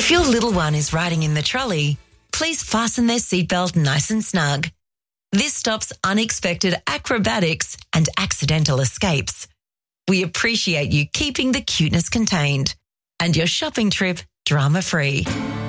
If your little one is riding in the trolley, please fasten their seatbelt nice and snug. This stops unexpected acrobatics and accidental escapes. We appreciate you keeping the cuteness contained and your shopping trip drama-free.